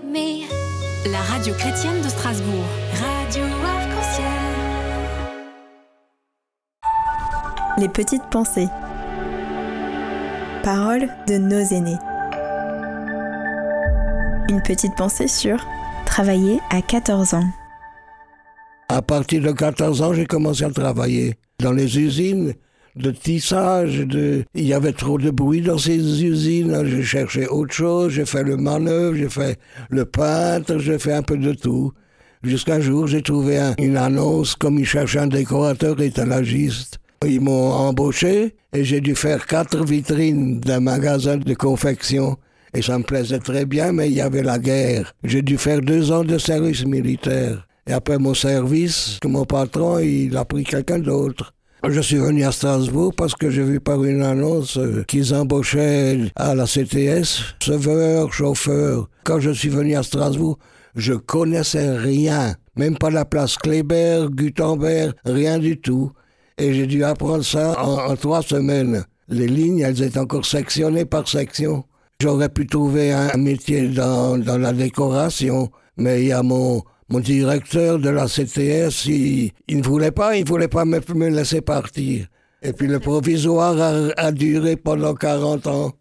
aimer. La radio chrétienne de Strasbourg. Radio Arc-en-Ciel. Les petites pensées. Paroles de nos aînés. Une petite pensée sur travailler à 14 ans. À partir de 14 ans, j'ai commencé à travailler dans les usines de tissage. Il y avait trop de bruit dans ces usines. J'ai cherché autre chose. J'ai fait le manœuvre, j'ai fait le peintre, j'ai fait un peu de tout. Jusqu'un jour, j'ai trouvé une annonce comme ils cherchaient un décorateur étalagiste. Ils m'ont embauché et j'ai dû faire 4 vitrines d'un magasin de confection. Et ça me plaisait très bien, mais il y avait la guerre. J'ai dû faire 2 ans de service militaire. Et après mon service, mon patron, il a pris quelqu'un d'autre. Je suis venu à Strasbourg parce que j'ai vu par une annonce qu'ils embauchaient à la CTS, serveur, chauffeur. Quand je suis venu à Strasbourg, je connaissais rien. Même pas la place Kléber, Gutenberg, rien du tout. Et j'ai dû apprendre ça en 3 semaines. Les lignes, elles étaient encore sectionnées par section. J'aurais pu trouver un métier dans la décoration, mais il y a mon directeur de la CTS, il ne voulait pas me laisser partir. Et puis le provisoire a duré pendant 40 ans.